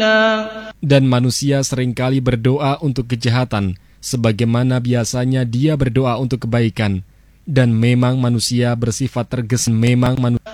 قليلا. Dan manusia seringkali berdoa untuk kejahatan, sebagaimana biasanya dia berdoa untuk kebaikan. Dan memang manusia bersifat tergesa-gesa.